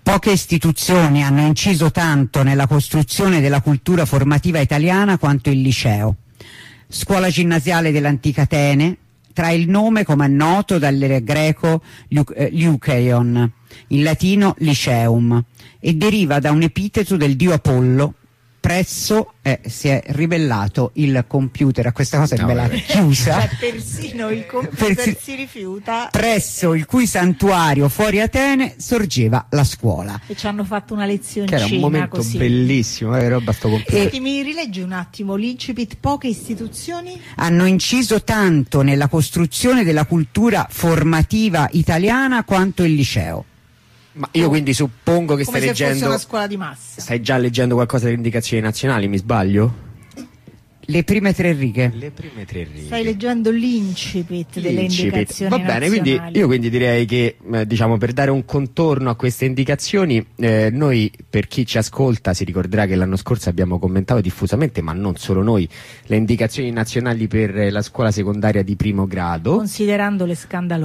Poche istituzioni hanno inciso tanto nella costruzione della cultura formativa italiana quanto il liceo. Scuola ginnasiale dell'antica Atene, trae il nome, come è noto, dal greco Lyukeion, in latino Lyceum, e deriva da un epiteto del dio Apollo. Presso si è ribellato il computer a questa cosa, no, me l'ha chiusa. Cioè, persino il computer si rifiuta. Presso il cui santuario fuori Atene sorgeva la scuola. E ci hanno fatto una lezione che era un momento così bellissimo, roba sto e mi rileggi un attimo l'incipit. Poche istituzioni hanno inciso tanto nella costruzione della cultura formativa italiana quanto il liceo. Ma io quindi suppongo che come stai se fosse leggendo, una scuola di massa. stai già leggendo qualcosa delle indicazioni nazionali, mi sbaglio? Le prime 3 righe. Le prime 3 righe. Stai leggendo l'incipit delle indicazioni Va bene, nazionali. quindi io direi che diciamo, per dare un contorno a queste indicazioni, noi, per chi ci ascolta, si ricorderà che l'anno scorso abbiamo commentato diffusamente, ma non solo noi, le indicazioni nazionali per la scuola secondaria di primo grado, considerandole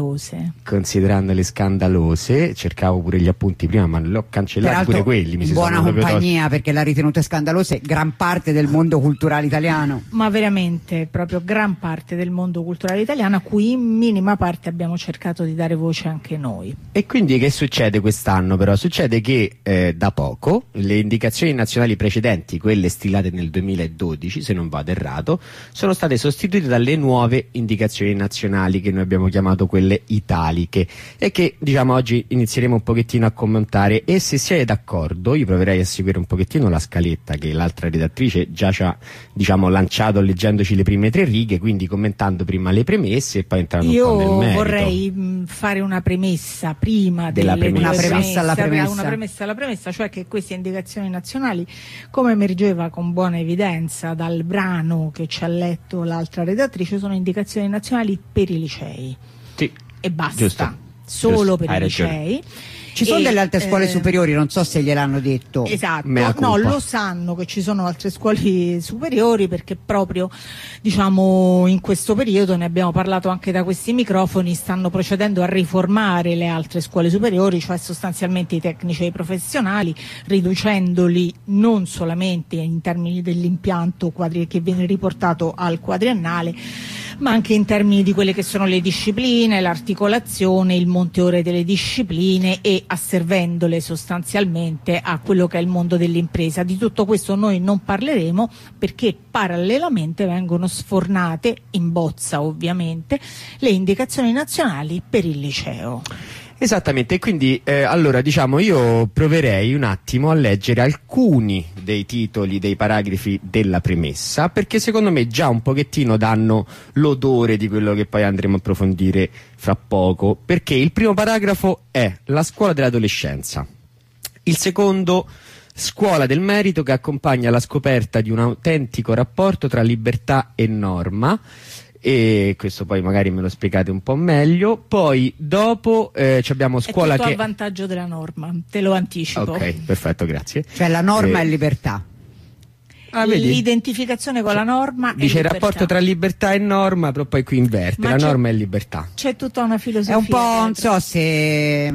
scandalose. Cercavo pure gli appunti prima, ma li ho cancellati. Peraltro, pure quelli. in buona compagnia, perché l'ha ritenute scandalose gran parte del mondo culturale italiano. Ma veramente proprio gran parte del mondo culturale italiano, a cui in minima parte abbiamo cercato di dare voce anche noi. E quindi che succede quest'anno però? Succede che da poco le indicazioni nazionali precedenti, quelle stilate nel 2012 se non vado errato, sono state sostituite dalle nuove indicazioni nazionali che noi abbiamo chiamato quelle italiche, e che diciamo oggi inizieremo un pochettino a commentare. E se siete d'accordo io proverei a seguire un pochettino la scaletta che l'altra redattrice già ci ha lanciato leggendoci le prime 3 righe, quindi commentando prima le premesse e poi entrando un po' nel merito. Io vorrei fare una premessa prima della premessa. Una premessa alla premessa, cioè che queste indicazioni nazionali, come emergeva con buona evidenza dal brano che ci ha letto l'altra redattrice, sono indicazioni nazionali per i licei. Sì, e basta, giusto, solo giusto, per i licei. Ci sono delle altre scuole superiori, non so se gliel'hanno detto. Esatto, no, lo sanno che ci sono altre scuole superiori, perché proprio diciamo in questo periodo, ne abbiamo parlato anche da questi microfoni, stanno procedendo a riformare le altre scuole superiori, cioè sostanzialmente i tecnici e i professionali, riducendoli non solamente in termini dell'impianto che viene riportato al quadriennale, ma anche in termini di quelle che sono le discipline, l'articolazione, il monte ore delle discipline, e asservendole sostanzialmente a quello che è il mondo dell'impresa. Di tutto questo noi non parleremo, perché parallelamente vengono sfornate, in bozza ovviamente, le indicazioni nazionali per il liceo. Esattamente, quindi allora diciamo io proverei un attimo a leggere alcuni dei titoli dei paragrafi della premessa, perché secondo me già un pochettino danno l'odore di quello che poi andremo a approfondire fra poco, perché il primo paragrafo è la scuola dell'adolescenza, il secondo scuola del merito che accompagna la scoperta di un autentico rapporto tra libertà e norma. E questo poi magari me lo spiegate un po' meglio. Poi dopo abbiamo scuola è tutto che a vantaggio della norma, te lo anticipo. Ok, perfetto, grazie. Cioè la norma è libertà. L'identificazione con la norma dice è il rapporto tra libertà e norma, però poi qui inverte, la norma è libertà. C'è tutta una filosofia. È un po', dietro. non so se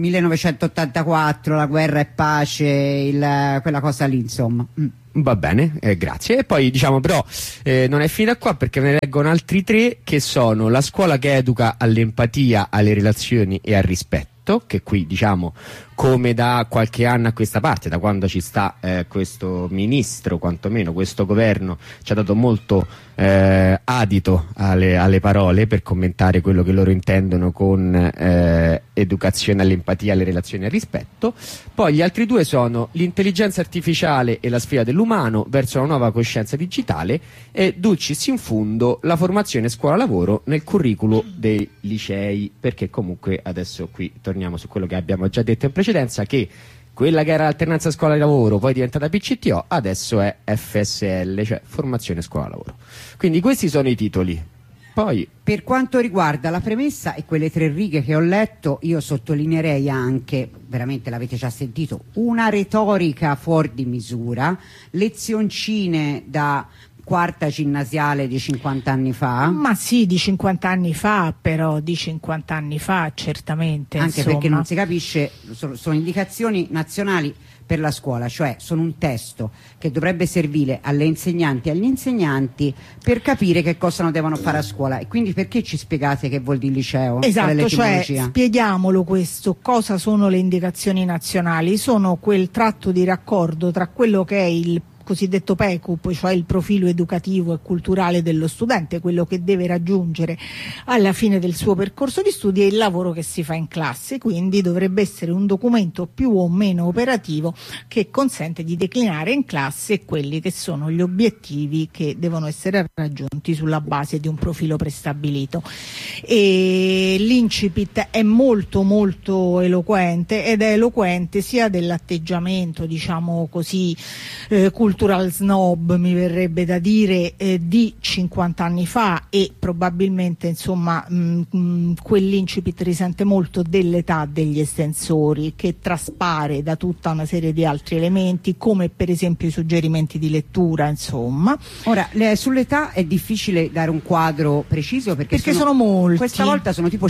1984, la guerra e pace, quella cosa lì, insomma. Va bene, grazie. E poi diciamo però non è finita qua, perché ne leggono altri 3 che sono la scuola che educa all'empatia, alle relazioni e al rispetto, che qui diciamo come da qualche anno a questa parte, da quando ci sta questo ministro, quantomeno questo governo ci ha dato molto adito alle parole per commentare quello che loro intendono con educazione all'empatia, alle relazioni e al rispetto. Poi gli altri 2 sono l'intelligenza artificiale e la sfida dell'umano verso una nuova coscienza digitale, e dulcis in fundo la formazione scuola-lavoro nel curriculum dei licei, perché comunque adesso qui torniamo su quello che abbiamo già detto in precedenza, che quella che era l'alternanza scuola-lavoro poi è diventata PCTO, adesso è FSL, cioè formazione scuola-lavoro. Quindi questi sono i titoli. Poi per quanto riguarda la premessa e quelle 3 righe che ho letto, io sottolineerei anche, veramente l'avete già sentito, una retorica fuori di misura, lezioncine da quarta ginnasiale di 50 anni fa. Ma sì, di 50 anni fa, però di 50 anni fa certamente. Anche insomma. perché non si capisce, sono indicazioni nazionali per la scuola, cioè sono un testo che dovrebbe servire alle insegnanti e agli insegnanti per capire che cosa devono fare a scuola. E quindi perché ci spiegate che vuol dire liceo? Esatto, cioè spieghiamolo questo, cosa sono le indicazioni nazionali? Sono quel tratto di raccordo tra quello che è il cosiddetto PECUP, cioè il profilo educativo e culturale dello studente, quello che deve raggiungere alla fine del suo percorso di studi, e il lavoro che si fa in classe. Quindi dovrebbe essere un documento più o meno operativo che consente di declinare in classe quelli che sono gli obiettivi che devono essere raggiunti sulla base di un profilo prestabilito. E l'incipit è molto molto eloquente, ed è eloquente sia dell'atteggiamento, diciamo così, cultural snob, mi verrebbe da dire, di 50 anni fa, e probabilmente insomma quell'incipit risente molto dell'età degli estensori, che traspare da tutta una serie di altri elementi, come per esempio i suggerimenti di lettura, insomma. Ora, sull'età è difficile dare un quadro preciso perché sono molti. Questa volta sono tipo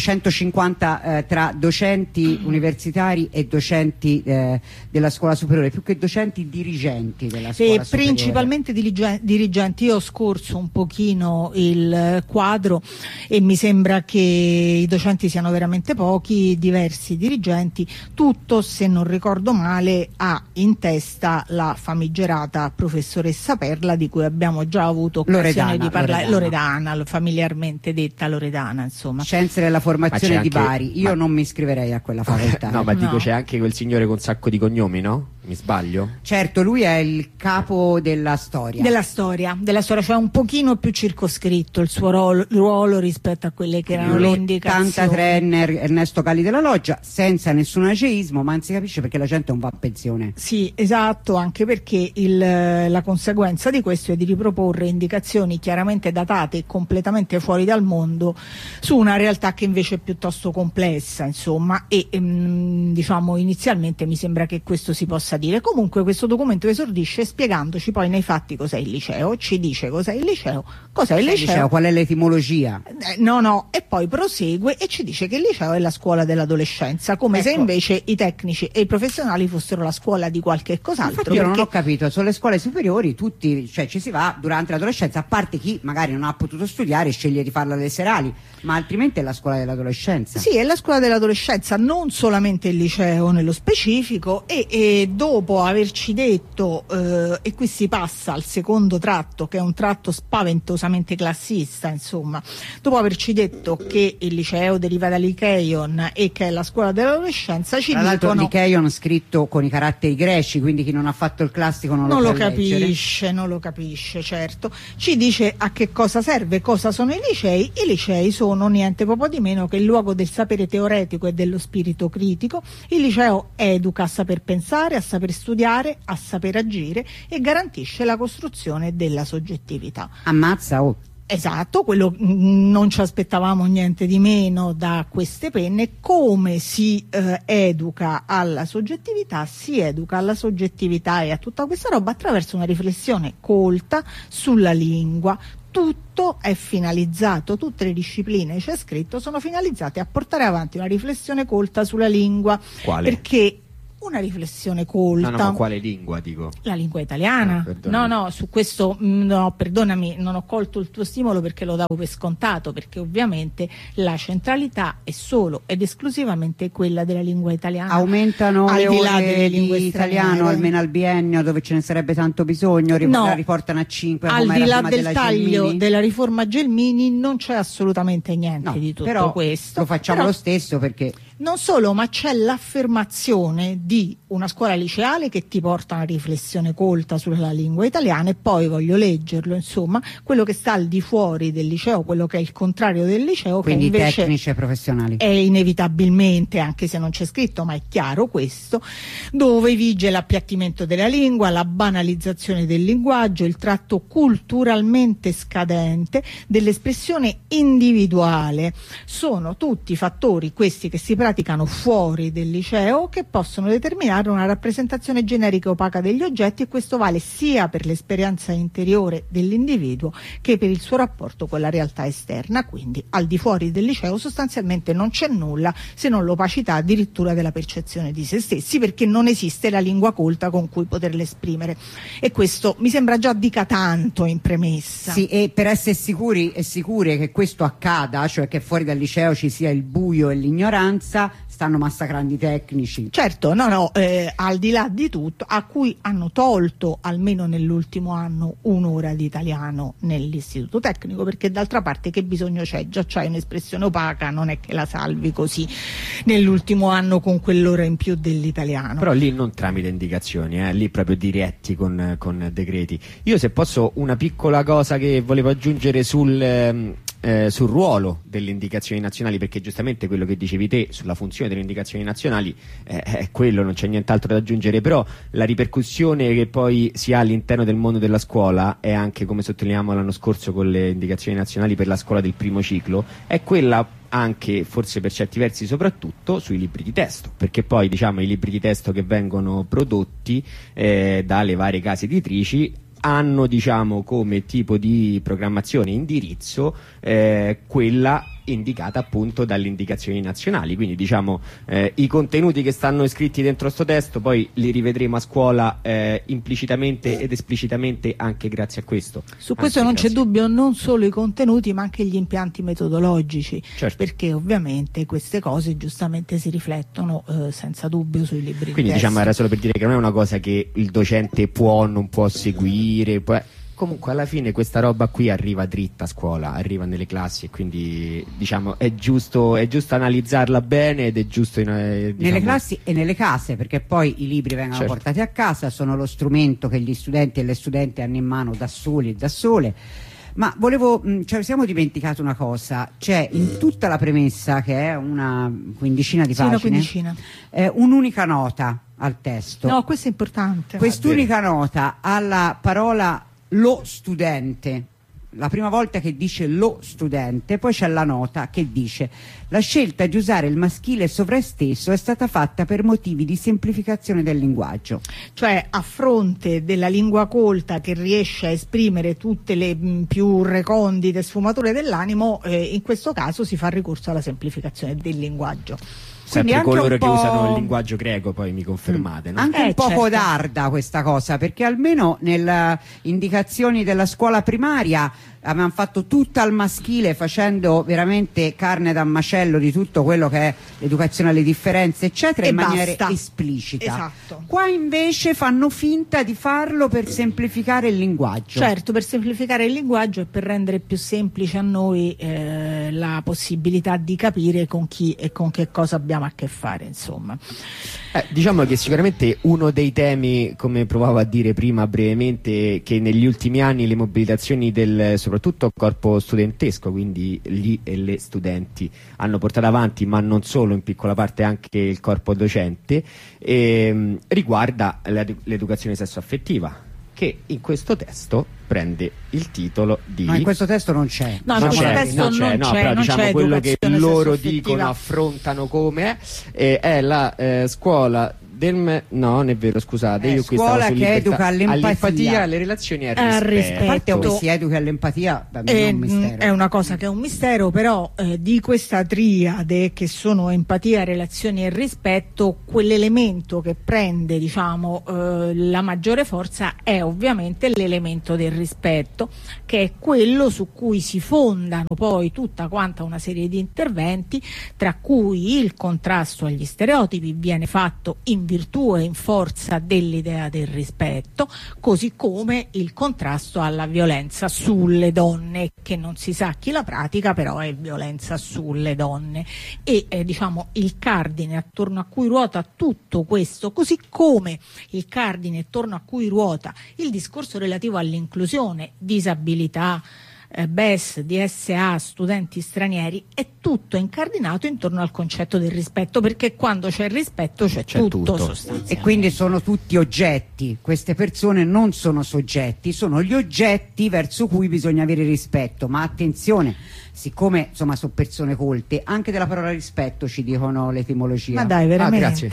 150 tra docenti universitari e docenti della scuola superiore, più che docenti dirigenti della scuola superiore. Principalmente dirigenti. Io ho scorso un pochino il quadro e mi sembra che i docenti siano veramente pochi, diversi dirigenti. Tutto, se non ricordo male, ha in testa la famigerata professoressa Perla, di cui abbiamo già avuto occasione di parlare. Loredana, familiarmente detta Loredana, insomma. Scienze della formazione di Bari. Io non mi iscriverei a quella facoltà. No, ma dico, c'è anche quel signore con un sacco di cognomi, no? Mi sbaglio? Certo, lui è il capo della storia. Della storia, cioè un pochino più circoscritto il suo ruolo rispetto a quelle che erano le indicazioni. 83enne Ernesto Calli della Loggia, senza nessun ageismo, ma non si capisce perché la gente non va a pensione. Sì, esatto, anche perché la conseguenza di questo è di riproporre indicazioni chiaramente datate e completamente fuori dal mondo su una realtà che invece è piuttosto complessa, insomma, e diciamo inizialmente mi sembra che questo si possa dire. Comunque questo documento esordisce spiegandoci poi nei fatti cos'è il liceo, ci dice cos'è il liceo, qual è l'etimologia. No, e poi prosegue e ci dice che il liceo è la scuola dell'adolescenza, come se invece i tecnici e i professionali fossero la scuola di qualche cos'altro. Infatti io non ho capito, sulle scuole superiori tutti, cioè ci si va durante l'adolescenza, a parte chi magari non ha potuto studiare e sceglie di farla alle serali, ma altrimenti è la scuola dell'adolescenza. Sì, è la scuola dell'adolescenza, non solamente il liceo nello specifico, e dopo averci detto, e qui si passa al secondo tratto, che è un tratto spaventosamente classista, insomma, dopo averci detto che il liceo deriva da Lyceion e che è la scuola dell'adolescenza, ci dicono... Tra l'altro Lyceion scritto con i caratteri greci, quindi chi non ha fatto il classico non lo capisce, non lo capisce, certo. Ci dice a che cosa serve, cosa sono i licei. I licei sono niente poco di meno che il luogo del sapere teoretico e dello spirito critico. Il liceo educa a saper pensare, a saper studiare, a saper agire, e garantisce la costruzione della soggettività. Ammazza, oh. Esatto, quello non ci aspettavamo niente di meno da queste penne. Come si educa alla soggettività? Si educa alla soggettività e a tutta questa roba attraverso una riflessione colta sulla lingua. Tutto è finalizzato, tutte le discipline, c'è scritto, sono finalizzate a portare avanti una riflessione colta sulla lingua. Quale? Perché una riflessione colta. No, ma quale lingua, dico? La lingua italiana. No, su questo no, perdonami, non ho colto il tuo stimolo perché lo davo per scontato, perché ovviamente la centralità è solo ed esclusivamente quella della lingua italiana. Aumentano le ore di italiano almeno al biennio, dove ce ne sarebbe tanto bisogno, la riportano a 5. Al di là del taglio della riforma Gelmini non c'è assolutamente niente di tutto però questo. Lo facciamo lo stesso, perché non solo, ma c'è l'affermazione di una scuola liceale che ti porta a una riflessione colta sulla lingua italiana, e poi voglio leggerlo, insomma, quello che sta al di fuori del liceo, quello che è il contrario del liceo, quindi che invece tecnici e professionali, è inevitabilmente, anche se non c'è scritto, ma è chiaro questo, dove vige l'appiattimento della lingua, la banalizzazione del linguaggio, il tratto culturalmente scadente dell'espressione individuale. Sono tutti fattori questi che si praticano fuori del liceo, che possono determinare una rappresentazione generica opaca degli oggetti, e questo vale sia per l'esperienza interiore dell'individuo che per il suo rapporto con la realtà esterna. Quindi al di fuori del liceo sostanzialmente non c'è nulla se non l'opacità addirittura della percezione di se stessi, perché non esiste la lingua colta con cui poterla esprimere, e questo mi sembra già dica tanto in premessa. Sì, e per essere sicuri e sicure che questo accada, cioè che fuori dal liceo ci sia il buio e l'ignoranza, stanno massacrando i tecnici. Certo, al di là di tutto, a cui hanno tolto almeno nell'ultimo anno un'ora di italiano nell'istituto tecnico, perché d'altra parte che bisogno c'è? Già c'hai un'espressione opaca, non è che la salvi così nell'ultimo anno con quell'ora in più dell'italiano. Però lì non tramite indicazioni, lì proprio diretti con decreti. Io, se posso, una piccola cosa che volevo aggiungere sul ruolo delle indicazioni nazionali, perché giustamente quello che dicevi te sulla funzione delle indicazioni nazionali è quello, non c'è nient'altro da aggiungere, però la ripercussione che poi si ha all'interno del mondo della scuola è anche, come sottolineiamo l'anno scorso con le indicazioni nazionali per la scuola del primo ciclo, è quella anche, forse per certi versi soprattutto, sui libri di testo, perché poi i libri di testo che vengono prodotti dalle varie case editrici hanno come tipo di programmazione e indirizzo quella indicata appunto dalle indicazioni nazionali, quindi i contenuti che stanno iscritti dentro sto testo poi li rivedremo a scuola implicitamente ed esplicitamente anche grazie a questo. Su questo non c'è dubbio, non solo i contenuti ma anche gli impianti metodologici, certo, perché ovviamente queste cose giustamente si riflettono senza dubbio sui libri quindi di testo. era solo per dire che non è una cosa che il docente può o non può seguire, comunque alla fine questa roba qui arriva dritta a scuola, arriva nelle classi, e quindi è giusto analizzarla bene, ed è giusto nelle classi e nelle case, perché poi i libri vengono certo, portati a casa, sono lo strumento che gli studenti e le studenti hanno in mano da soli e da sole. Ma siamo dimenticati una cosa: c'è in tutta la premessa, che è una quindicina di pagine, un'unica nota al testo. No, questo è importante. Quest'unica nota alla parola lo studente, la prima volta che dice lo studente, poi c'è la nota che dice: la scelta di usare il maschile sovraesteso è stata fatta per motivi di semplificazione del linguaggio. Cioè, a fronte della lingua colta che riesce a esprimere tutte le più recondite sfumature dell'animo, in questo caso si fa ricorso alla semplificazione del linguaggio. Sempre coloro che usano il linguaggio greco, poi mi confermate, no? Anche un po' certo, codarda questa cosa, perché almeno nelle indicazioni della scuola primaria avevano fatto tutta al maschile, facendo veramente carne da macello di tutto quello che è l'educazione alle differenze eccetera, in maniera esplicita. Esatto. Qua invece fanno finta di farlo per semplificare il linguaggio. Certo, per semplificare il linguaggio e per rendere più semplice a noi la possibilità di capire con chi e con che cosa abbiamo a che fare, insomma. Diciamo che sicuramente uno dei temi, come provavo a dire prima brevemente, che negli ultimi anni le mobilitazioni del soprattutto corpo studentesco, quindi gli e le studenti, hanno portato avanti, ma non solo, in piccola parte anche il corpo docente, riguarda l'educazione sessuaffettiva, che in questo testo prende il titolo di... Ma in questo testo non c'è. No, in questo testo non c'è, però quello che loro dicono, affrontano come è la scuola del... No, non è vero, scusate, io qui scuola che educa all'empatia, alle relazioni e al rispetto. A parte come si educa all'empatia, è un mistero. È una cosa che è un mistero, però di questa triade che sono empatia, relazioni e rispetto, quell'elemento che prende la maggiore forza è ovviamente l'elemento del rispetto, che è quello su cui si fondano poi tutta quanta una serie di interventi, tra cui il contrasto agli stereotipi viene fatto in virtù e in forza dell'idea del rispetto, così come il contrasto alla violenza sulle donne, che non si sa chi la pratica, però è violenza sulle donne, e il cardine attorno a cui ruota tutto questo, così come il cardine attorno a cui ruota il discorso relativo all'inclusione, disabilità, BES, DSA, studenti stranieri, è tutto incardinato intorno al concetto del rispetto, perché quando c'è il rispetto c'è tutto sostanzialmente. E quindi sono tutti oggetti, queste persone non sono soggetti, sono gli oggetti verso cui bisogna avere rispetto, ma attenzione, siccome insomma sono persone colte, anche della parola rispetto ci dicono l'etimologia. Ma dai, veramente,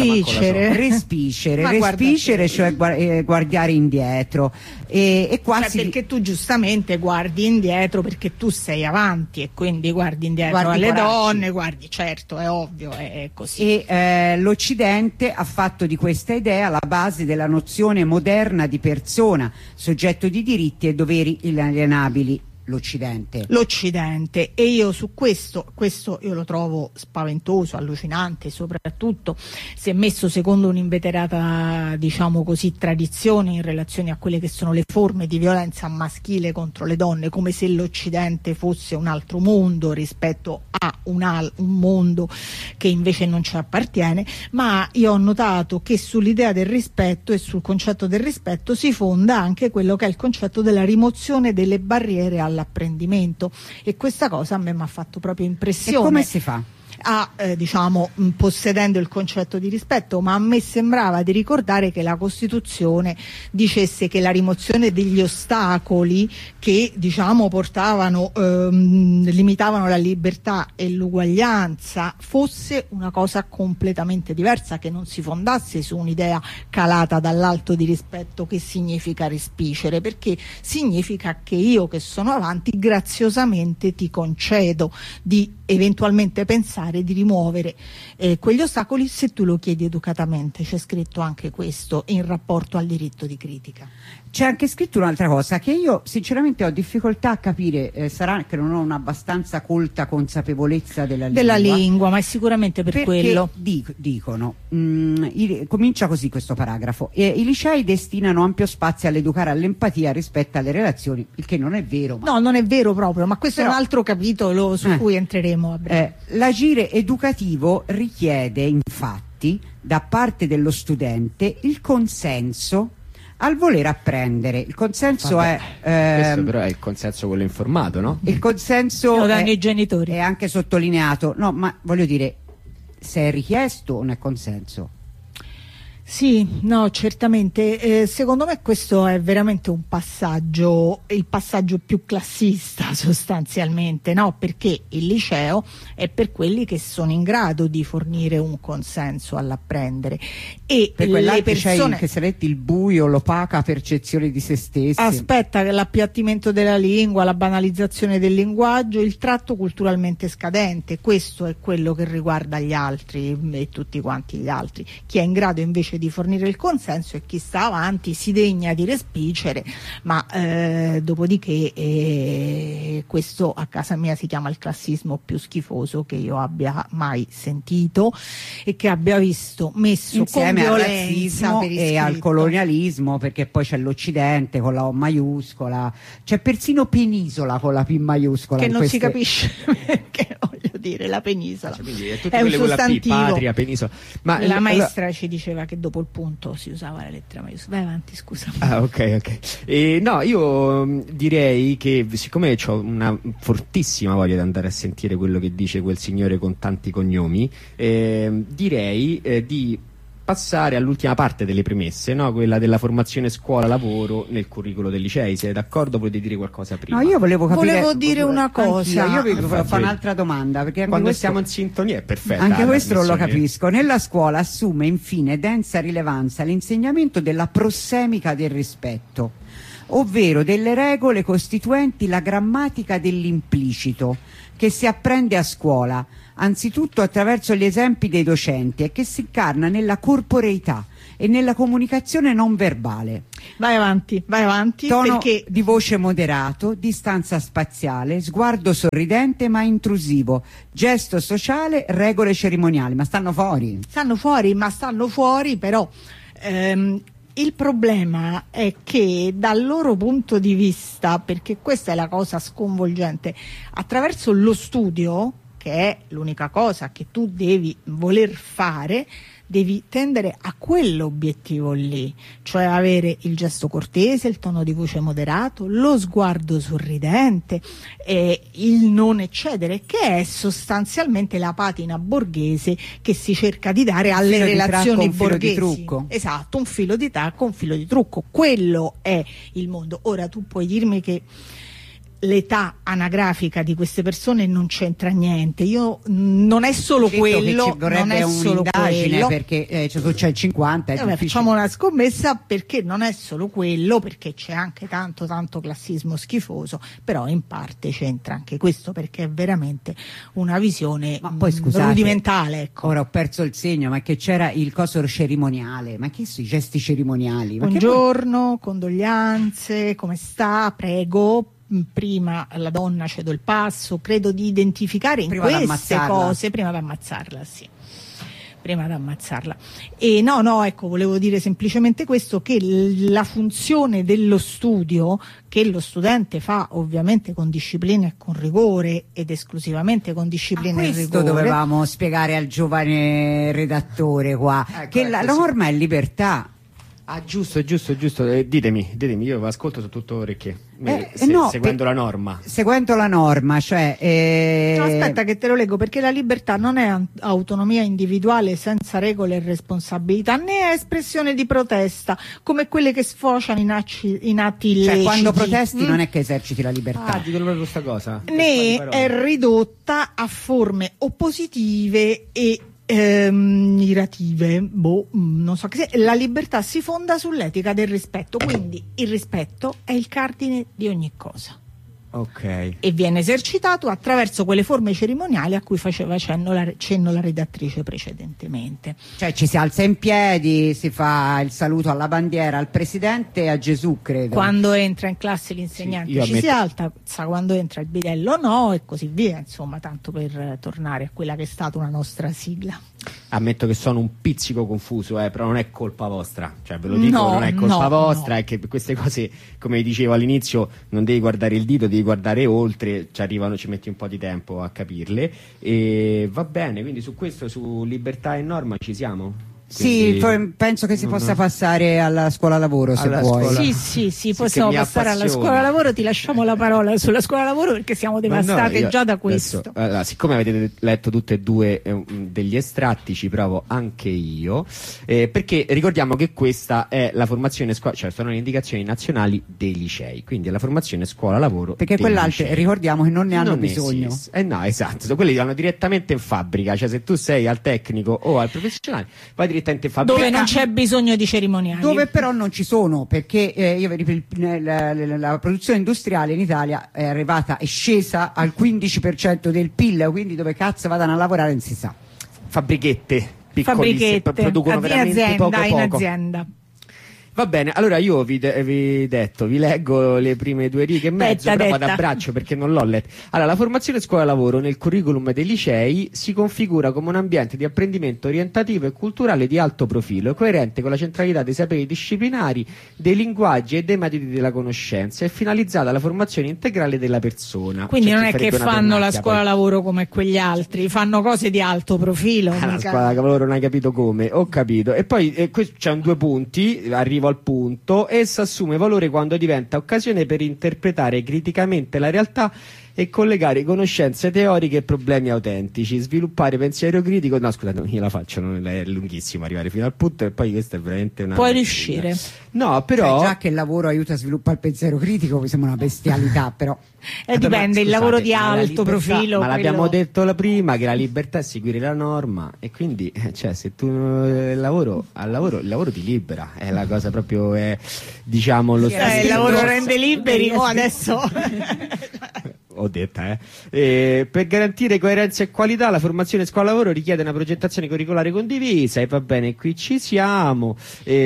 respiccere, cioè guardare indietro, e quasi, perché tu giustamente guardi indietro perché tu sei avanti e quindi guardi indietro guardi alle Coraci. donne, guardi, certo, è ovvio, è così. E l'Occidente ha fatto di questa idea la base della nozione moderna di persona, soggetto di diritti e doveri inalienabili. L'Occidente, e io su questo io lo trovo spaventoso, allucinante, soprattutto si è messo secondo un'inveterata, diciamo così, tradizione in relazione a quelle che sono le forme di violenza maschile contro le donne, come se l'Occidente fosse un altro mondo rispetto a un mondo che invece non ci appartiene. Ma io ho notato che sull'idea del rispetto e sul concetto del rispetto si fonda anche quello che è il concetto della rimozione delle barriere all'apprendimento, e questa cosa a me mi ha fatto proprio impressione. E come si fa? Diciamo, possedendo il concetto di rispetto, ma a me sembrava di ricordare che la Costituzione dicesse che la rimozione degli ostacoli che, diciamo, limitavano la libertà e l'uguaglianza fosse una cosa completamente diversa, che non si fondasse su un'idea calata dall'alto di rispetto che significa rispicere, perché significa che io, che sono avanti, graziosamente ti concedo di eventualmente pensare di rimuovere quegli ostacoli se tu lo chiedi educatamente. C'è scritto anche questo in rapporto al diritto di critica. C'è anche scritto un'altra cosa che io sinceramente ho difficoltà a capire, sarà che non ho un'abbastanza colta consapevolezza della lingua, ma è sicuramente per quello. Dicono, comincia così questo paragrafo: i licei destinano ampio spazio all'educare all'empatia rispetto alle relazioni, il che non è vero. No, non è vero proprio, ma questo è un altro capitolo su cui entreremo a breve. L'agire educativo richiede infatti da parte dello studente il consenso al voler apprendere. Il consenso questo però è il consenso quello informato, no? Il consenso lo danno i genitori. È anche sottolineato. No, ma voglio dire, se è richiesto non è consenso. Sì, no, certamente. Secondo me questo è veramente un passaggio, il passaggio più classista sostanzialmente, no? Perché il liceo è per quelli che sono in grado di fornire un consenso all'apprendere, e per le persone che saretti il buio, l'opaca percezione di se stessi. Aspetta, che l'appiattimento della lingua, la banalizzazione del linguaggio, il tratto culturalmente scadente, questo è quello che riguarda gli altri e tutti quanti gli altri. Chi è in grado invece di fornire il consenso e chi sta avanti si degna di respicere, ma dopodiché questo a casa mia si chiama il classismo più schifoso che io abbia mai sentito e che abbia visto messo insieme con al violenza razzismo per iscritto. E al colonialismo, perché poi c'è l'Occidente con la O maiuscola, c'è persino penisola con la P maiuscola che non si capisce perché, voglio dire, la penisola è un sostantivo. Patria, penisola. Ma la maestra ci diceva che dopo il punto si usava la lettera maiuscola. Vai avanti, scusa. Ok. No, io direi che, siccome ho una fortissima voglia di andare a sentire quello che dice quel signore con tanti cognomi, direi di passare all'ultima parte delle premesse, no? Quella della formazione scuola-lavoro nel curriculum dei licei. Sei d'accordo? Volete dire qualcosa prima? No, io volevo dire una cosa. Io vi fare un'altra domanda, perché quando siamo in sintonia è perfetta. Anche questo non lo capisco. Nella scuola assume infine densa rilevanza l'insegnamento della prossemica del rispetto, ovvero delle regole costituenti la grammatica dell'implicito, che si apprende a scuola anzitutto attraverso gli esempi dei docenti e che si incarna nella corporeità e nella comunicazione non verbale. Vai avanti, tono perché di voce moderato, distanza spaziale, sguardo sorridente ma intrusivo, gesto sociale, regole cerimoniali. Ma stanno fuori, però il problema è che dal loro punto di vista, perché questa è la cosa sconvolgente, attraverso lo studio, che è l'unica cosa che tu devi voler fare, devi tendere a quell'obiettivo lì, cioè avere il gesto cortese, il tono di voce moderato, lo sguardo sorridente, il non eccedere, che è sostanzialmente la patina borghese che si cerca di dare alle relazioni borghesi. Un filo di trucco. Esatto, un filo di tacco, un filo di trucco, quello è il mondo. Ora tu puoi dirmi che l'età anagrafica di queste persone non c'entra niente. Non è solo quello, ci vorrebbe non è solo un'indagine quello. perché c'è il 50, è difficile. Facciamo una scommessa, perché non è solo quello, perché c'è anche tanto classismo schifoso, però in parte c'entra anche questo, perché è veramente una visione poi, scusate, rudimentale, ecco. Ora ho perso il segno, ma che c'era il coso cerimoniale, ma che sono i gesti cerimoniali? Buongiorno, condoglianze, come sta, prego. Prima la donna cedo il passo, credo di identificare in queste cose prima di ammazzarla, sì. Prima di ammazzarla. E ecco, volevo dire semplicemente questo, che la funzione dello studio, che lo studente fa ovviamente con disciplina e con rigore, ed esclusivamente con disciplina e rigore. Questo dovevamo spiegare al giovane redattore qua, che la norma è libertà. Ah, giusto. Ditemi, io ascolto su tutto orecchie. Seguendo la norma. Seguendo la norma, cioè. No, aspetta che te lo leggo, perché la libertà non è autonomia individuale senza regole e responsabilità, né è espressione di protesta, come quelle che sfociano in atti illeciti. Cioè, quando protesti non è che eserciti la libertà. Ah, dicono proprio questa cosa. Né è ridotta a forme oppositive e irative, non so che sia. La libertà si fonda sull'etica del rispetto, quindi il rispetto è il cardine di ogni cosa. Ok. E viene esercitato attraverso quelle forme cerimoniali a cui faceva cenno la redattrice precedentemente. Cioè ci si alza in piedi, si fa il saluto alla bandiera, al presidente e a Gesù, credo. Quando entra in classe l'insegnante si alza, quando entra il bidello no, e così via, insomma, tanto per tornare a quella che è stata una nostra sigla. Ammetto che sono un pizzico confuso, però non è colpa vostra, cioè ve lo dico, non è colpa vostra, è che queste cose, come dicevo all'inizio, non devi guardare il dito, devi guardare oltre, ci metti un po' di tempo a capirle, e va bene, quindi su questo, su libertà e norma ci siamo? Quindi, sì, penso che si possa passare alla scuola lavoro, se vuoi. Sì, possiamo passare alla scuola lavoro. Ti lasciamo la parola sulla scuola lavoro, perché siamo devastate già da questo. Adesso, siccome avete letto tutte e due degli estratti, ci provo anche io, perché ricordiamo che questa è la formazione cioè sono le indicazioni nazionali dei licei, quindi è la formazione scuola lavoro. Perché quell'altre ricordiamo che non ne hanno bisogno. No, esatto, quelli vanno direttamente in fabbrica, cioè se tu sei al tecnico o al professionale vai direttamente in fabbrica. Dove non c'è bisogno di cerimoniali. Dove però non ci sono, perché la produzione industriale in Italia è scesa al 15% del PIL, quindi dove cazzo vadano a lavorare non si sa. Fabbrichette piccolissime, producono veramente poco. In azienda. Va bene, allora io vi leggo le prime 2 righe e mezzo, però vado a braccio perché non l'ho letto. Allora, la formazione scuola-lavoro nel curriculum dei licei si configura come un ambiente di apprendimento orientativo e culturale di alto profilo, coerente con la centralità dei saperi disciplinari, dei linguaggi e dei metodi della conoscenza, e finalizzata alla formazione integrale della persona. Quindi non è che fanno la scuola-lavoro come quegli altri, fanno cose di alto profilo. La scuola-lavoro non hai capito come, ho capito. E poi c'è 2 punti, arrivo al punto. Essa assume valore quando diventa occasione per interpretare criticamente la realtà e collegare conoscenze teoriche e problemi autentici, sviluppare pensiero critico. No, scusate, io la faccio, non è lunghissimo arrivare fino al punto, e poi questa è veramente una... Puoi riuscire. No, però... già che il lavoro aiuta a sviluppare il pensiero critico, mi sembra una bestialità, però... dipende, il lavoro di alto profilo... Ma l'abbiamo detto prima, che la libertà è seguire la norma, e quindi, cioè, se tu il lavoro ti libera, è la cosa proprio, diciamo, lo stesso. Il lavoro rende liberi, adesso... Ho detta, per garantire coerenza e qualità, la formazione scuola-lavoro richiede una progettazione curricolare condivisa, e va bene, qui ci siamo.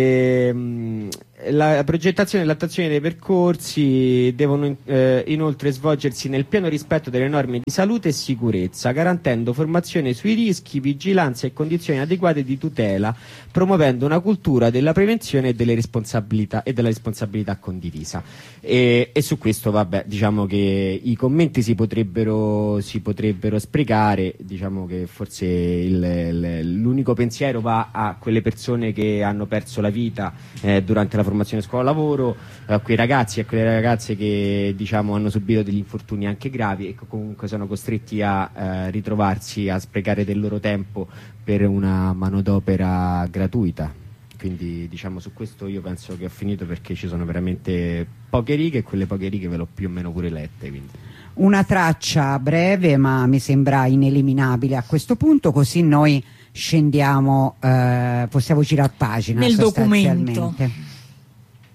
La progettazione e l'attuazione dei percorsi devono inoltre svolgersi nel pieno rispetto delle norme di salute e sicurezza, garantendo formazione sui rischi, vigilanza e condizioni adeguate di tutela, promuovendo una cultura della prevenzione e delle responsabilità e della responsabilità condivisa. E su questo, vabbè, diciamo che i commenti si potrebbero sprecare. Diciamo che forse l'unico pensiero va a quelle persone che hanno perso la vita durante la formazione scuola-lavoro, a quei ragazzi e a quelle ragazze che, diciamo, hanno subito degli infortuni anche gravi e che comunque sono costretti a ritrovarsi a sprecare del loro tempo per una manodopera gratuita. quindi diciamo su questo io penso che ho finito, perché ci sono veramente poche righe e quelle poche righe ve l'ho più o meno pure lette, quindi. Una traccia breve ma mi sembra ineliminabile a questo punto, così noi scendiamo, possiamo girare pagina nel sostanzialmente. documento.